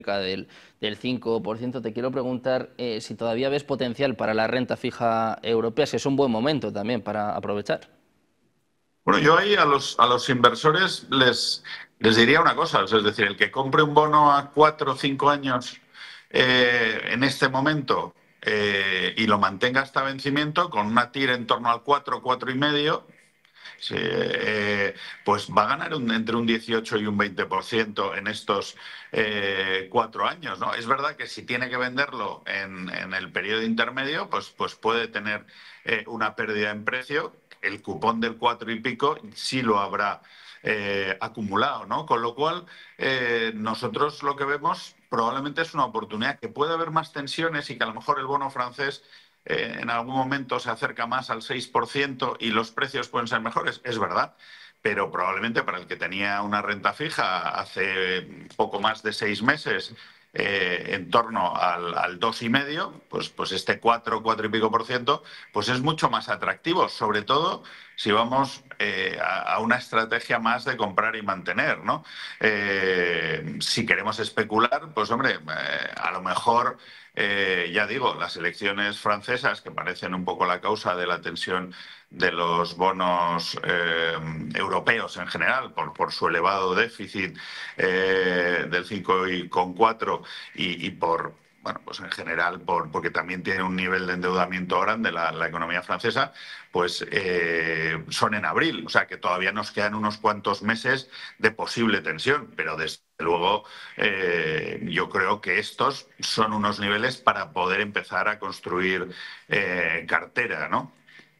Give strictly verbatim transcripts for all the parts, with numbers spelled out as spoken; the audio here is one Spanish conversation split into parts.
del, del cinco por ciento. Te quiero preguntar eh, si todavía ves potencial para la renta fija europea, si es un buen momento también para aprovechar. Bueno, yo ahí a los, a los inversores les, les diría una cosa, es decir, el que compre un bono a cuatro o cinco años eh, en este momento eh, y lo mantenga hasta vencimiento con una tira en torno al cuatro, cuatro y medio, sí, eh, pues va a ganar un, entre un dieciocho y un veinte por ciento en estos eh, cuatro años, ¿no? Es verdad que si tiene que venderlo en, en el periodo intermedio, pues, pues puede tener eh, una pérdida en precio. El cupón del cuatro y pico sí lo habrá eh, acumulado, ¿no? Con lo cual, eh, nosotros lo que vemos probablemente es una oportunidad, que puede haber más tensiones y que a lo mejor el bono francés Eh, en algún momento se acerca más al seis por ciento y los precios pueden ser mejores, es verdad, pero probablemente para el que tenía una renta fija hace poco más de seis meses eh, en torno al, al dos y medio, pues, pues este cuatro, cuatro y pico por ciento, pues es mucho más atractivo, sobre todo si vamos eh, a, a una estrategia más de comprar y mantener, ¿no? Eh, si queremos especular, pues hombre, eh, a lo mejor eh, ya digo, las elecciones francesas, que parecen un poco la causa de la tensión de los bonos eh, europeos en general, por, por su elevado déficit eh, del cinco coma cuatro y, y por, bueno, pues en general, por, porque también tiene un nivel de endeudamiento grande la, la economía francesa, pues eh, son en abril. O sea que todavía nos quedan unos cuantos meses de posible tensión, pero desde luego eh, yo creo que estos son unos niveles para poder empezar a construir eh, cartera, ¿no?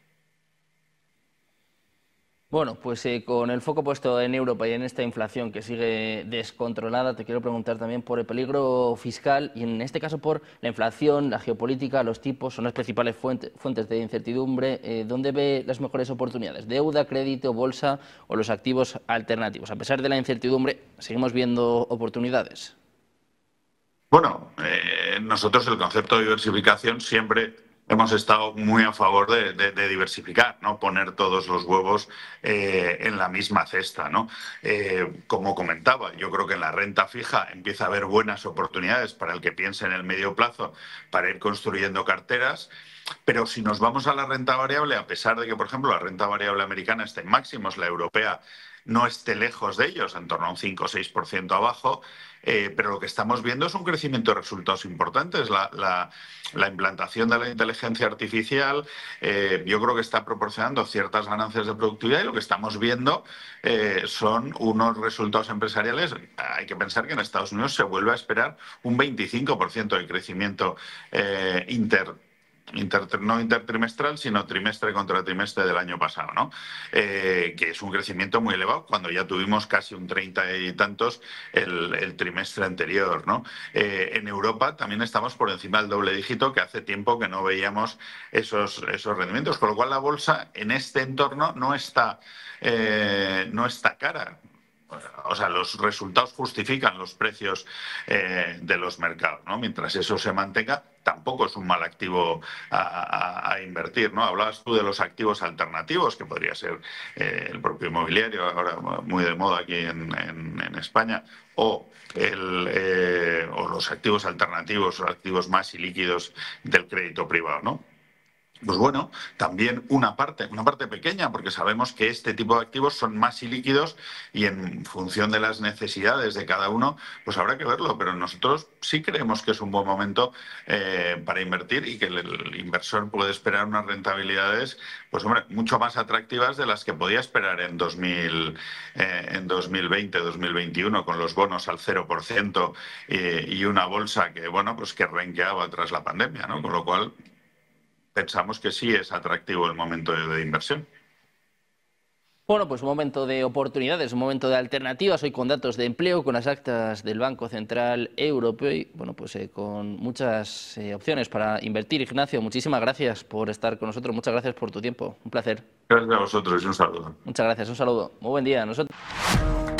Bueno, pues eh, con el foco puesto en Europa y en esta inflación que sigue descontrolada, te quiero preguntar también por el peligro fiscal y en este caso por la inflación, la geopolítica, los tipos, son las principales fuente, fuentes de incertidumbre. Eh, ¿Dónde ve las mejores oportunidades? ¿Deuda, crédito, bolsa o los activos alternativos? A pesar de la incertidumbre, ¿seguimos viendo oportunidades? Bueno, eh, nosotros el concepto de diversificación siempre hemos estado muy a favor de, de, de diversificar, no poner todos los huevos eh, en la misma cesta, ¿no? Eh, como comentaba, yo creo que en la renta fija empieza a haber buenas oportunidades para el que piense en el medio plazo para ir construyendo carteras. Pero si nos vamos a la renta variable, a pesar de que, por ejemplo, la renta variable americana esté en máximos, la europea no esté lejos de ellos, en torno a un cinco o seis por ciento abajo, eh, pero lo que estamos viendo es un crecimiento de resultados importantes. La, la, la implantación de la inteligencia artificial eh, yo creo que está proporcionando ciertas ganancias de productividad y lo que estamos viendo eh, son unos resultados empresariales. Hay que pensar que en Estados Unidos se vuelve a esperar un veinticinco por ciento de crecimiento eh, inter Inter, no intertrimestral, sino trimestre contra trimestre del año pasado, ¿no? Eh, que es un crecimiento muy elevado cuando ya tuvimos casi un treinta y tantos el, el trimestre anterior, ¿no? Eh, en Europa también estamos por encima del doble dígito, que hace tiempo que no veíamos esos, esos rendimientos, con lo cual la bolsa en este entorno no está, eh, no está cara. O sea, los resultados justifican los precios eh, de los mercados, ¿no? Mientras eso se mantenga, tampoco es un mal activo a, a, a invertir, ¿no? Hablabas tú de los activos alternativos, que podría ser eh, el propio inmobiliario, ahora muy de moda aquí en, en, en España, o, el, eh, o los activos alternativos, o activos más ilíquidos del crédito privado, ¿no? Pues bueno, también una parte, una parte pequeña, porque sabemos que este tipo de activos son más ilíquidos y en función de las necesidades de cada uno, pues habrá que verlo. Pero nosotros sí creemos que es un buen momento eh, para invertir y que el, el inversor puede esperar unas rentabilidades, pues hombre, mucho más atractivas de las que podía esperar en, dos mil, eh, en dos mil veinte, dos mil veintiuno, con los bonos al cero por ciento eh, y una bolsa que, bueno, pues que renqueaba tras la pandemia, ¿no? Con lo cual pensamos que sí es atractivo el momento de, de inversión. Bueno, pues un momento de oportunidades, un momento de alternativas, hoy con datos de empleo, con las actas del Banco Central Europeo y bueno, pues eh, con muchas eh, opciones para invertir. Ignacio, muchísimas gracias por estar con nosotros, muchas gracias por tu tiempo, un placer. Gracias a vosotros y un saludo. Muchas gracias, un saludo, muy buen día. Nosotros...